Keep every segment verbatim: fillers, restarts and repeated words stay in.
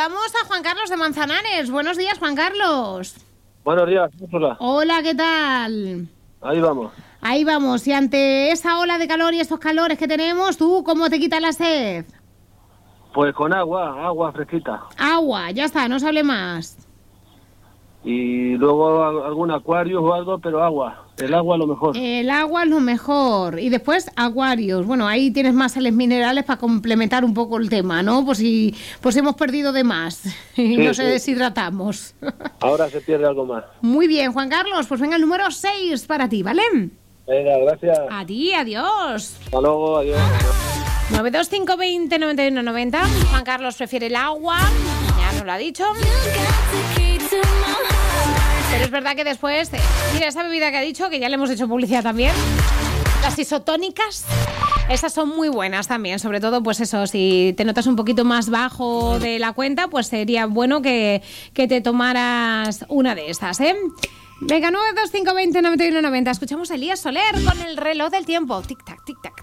saludamos a Juan Carlos de Manzanares. Buenos días, Juan Carlos. Buenos días, Úrsula. Hola, ¿qué tal? Ahí vamos. Ahí vamos. Y ante esa ola de calor y estos calores que tenemos, ¿tú cómo te quitas la sed? Pues con agua, agua fresquita. Agua, ya está, no se hable más. Y luego algún acuario o algo, pero agua. El agua es lo mejor. El agua es lo mejor. Y después acuarios. Bueno, ahí tienes más sales minerales para complementar un poco el tema, ¿no? Por si, pues hemos perdido de más y sí, nos sí. deshidratamos. Ahora se pierde algo más. Muy bien, Juan Carlos. Pues venga el número seis para ti, ¿vale? Venga, gracias. A ti, adiós. Hasta luego, adiós. nueve dos cinco dos cero nueve uno nueve cero. Juan Carlos prefiere el agua. Ya nos lo ha dicho. Pero es verdad que después, eh, mira, esa bebida que ha dicho, que ya le hemos hecho publicidad también, las isotónicas, esas son muy buenas también, sobre todo, pues eso, si te notas un poquito más bajo de la cuenta, pues sería bueno que, que te tomaras una de esas, ¿eh? Venga, nueve dos cinco dos cero nueve uno nueve cero, escuchamos a Elías Soler con el reloj del tiempo, tic-tac, tic-tac.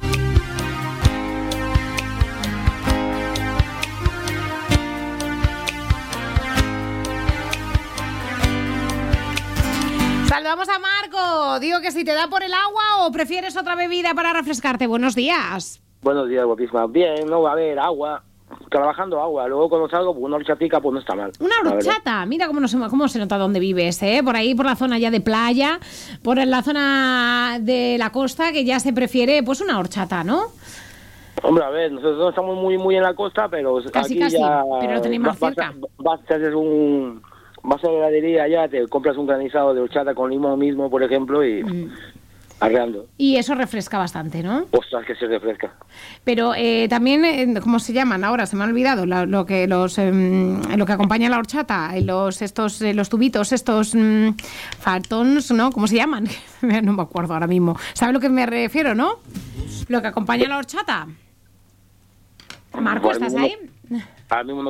Saludamos a Marco. Digo que si te da por el agua o prefieres otra bebida para refrescarte. Buenos días. Buenos días, guapísima. Bien, no va a haber agua. Trabajando agua. Luego cuando salgo, pues una horchatica, pues no está mal. Una horchata. Mira cómo, no se, cómo se nota dónde vives, ¿eh? Por ahí, por la zona ya de playa, por la zona de la costa, que ya se prefiere, pues una horchata, ¿no? Hombre, a ver, nosotros no estamos muy muy en la costa, pero casi, aquí casi, ya... pero lo tenéis más vas, cerca. Vas, vas a hacer un... Vas a la heladería ya, te compras un granizado de horchata con limón mismo, por ejemplo, y mm. arreando. Y eso refresca bastante, ¿no? Ostras, que se refresca. Pero eh, también, eh, ¿cómo se llaman ahora? Se me ha olvidado lo, lo que los eh, lo que acompaña la horchata, los estos eh, los tubitos, estos mm, fartons, ¿no? ¿Cómo se llaman? No me acuerdo ahora mismo. ¿Sabes a lo que me refiero, no? Lo que acompaña la horchata. Marco, ¿estás ahí? Ahora mismo no